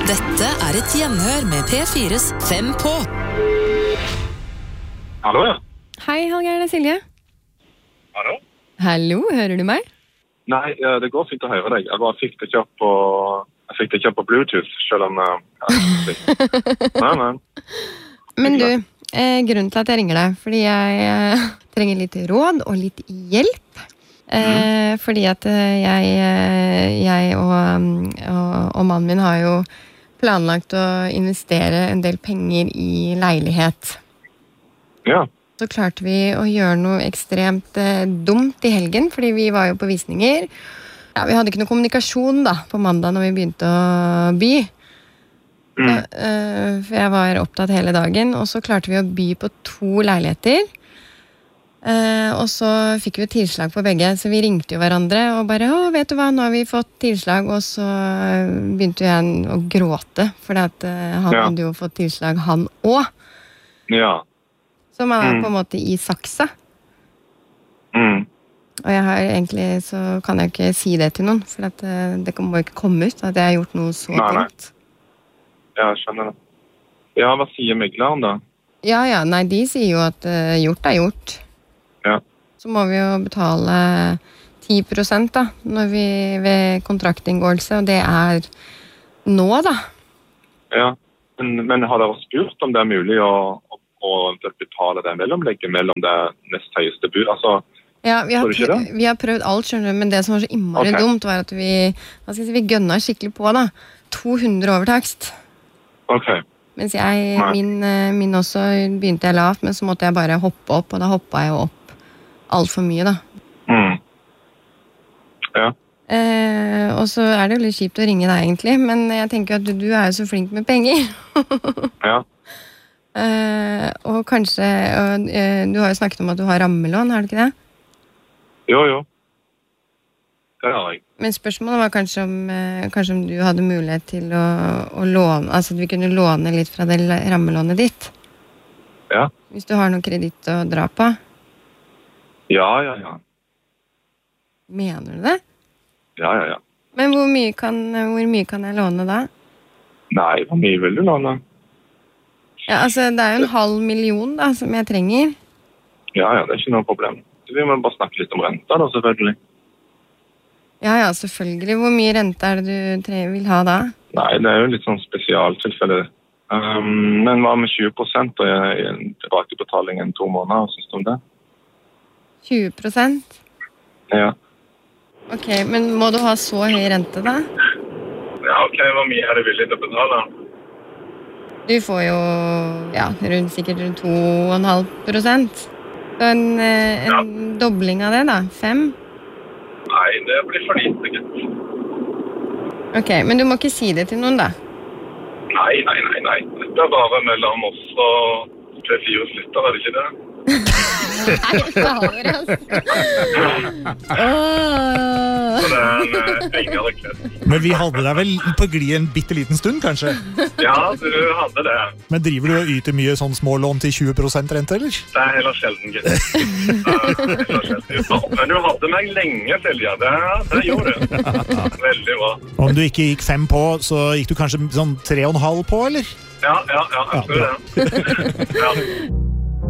Dette et gjenhør med P4s 5 på. Hallo, ja. Hei, Hallgeir, det Silje. Hallo? Hallo, hører du meg? Nei, det går fint å høre deg. Jeg bare fikk det ikke opp på Bluetooth, selv om Nei. Men du, grunnen til at jeg ringer deg, fordi jeg trenger litt råd og litt hjelp. Fordi at jeg og mannen min har jo planlagt å investere en del penger i leilighet. Ja. Så klarte vi å gjøre noe ekstremt dumt i helgen, fordi vi var jo på visninger. Ja, vi hadde ikke noe kommunikasjon da, på mandag når vi begynte å by. For jeg var opptatt hele dagen, og så klarte vi å by på 2 leiligheter. Og så fikk vi tilslag på begge, så vi ringte jo hverandre og bare, vet du hva, nå har vi fått tilslag, og så begynte jeg å gråte, fordi at han hadde jo fått tilslag, han også. Ja. Så man på en måte i saksa. Og jeg har egentlig, så kan jeg ikke si det til noen, for at det må ikke komme ut at jeg har gjort noe så dumt. Ja, jeg skjønner det. Ja, hva sier megleren da? Ja, nei, de sier jo at gjort er gjort. Ja. Så må vi jo betale 10% da, når vi ved kontraktinngåelse, og det nå da. Ja, men har dere spurt om det er mulig å betale det mellomlegget mellom det nest høyeste bud? Altså, ja, vi har prøvd alt, skjønner du, men det som var så innmari dumt var at vi gønnet skikkelig på da. 200 overtakst. Ok. Mens min også begynte jeg lavt, men så måtte jeg bare hoppe opp, og da hoppet jeg jo opp alt for mye da. Ja. Og så det jo litt kjipt å ringe deg egentlig, men jeg tenker at du jo så flink med penger. Ja. Og kanskje, du har jo snakket om at du har rammelån, har du ikke det? Jo. Det har jeg. Men spørsmålet var kanskje om du hadde mulighet til å låne, altså at vi kunne låne litt fra det rammelånet ditt. Ja. Hvis du har noe kreditt å dra på. Ja. Mener du det? Ja. Men hvor mye kan jeg låne da? Nei, hvor mye vil du låne? Ja, altså det jo 500 000 da, som jeg trenger. Ja, det ikke noe problem. Vi må bare snakke litt om renta da, selvfølgelig. Ja, selvfølgelig. Hvor mye rente det du vil ha da? Nei, det jo litt sånn spesialtilfelle. Men hva med 20% og en tilbakebetaling enn 2 måneder, synes du om det? 20%? Ja. Ok, men må du ha så høy rente da? Ja, ok, hvor mye du villig til å betale? Du får jo, sikkert rundt 2,5%. Så en dobling av det da, 5? Nei, det blir for lite, gitt. Ok, men du må ikke si det til noen da? Nei. Det bare mellom oss og 3-4 lyttere, det ikke det? Nei, fader, altså. Så det en pengere kveld. Men vi hadde deg vel på gli en bitteliten stund, kanskje? Ja, du hadde det. Men driver du og yter mye sånn små lån til 20% rente, eller? Det heller sjelden, gitt. Men du hadde meg lenge, Silja. Det gjorde du. Veldig bra. Om du ikke gikk 5 på, så gikk du kanskje sånn 3,5 på, eller? Ja, jeg tror det. Ja.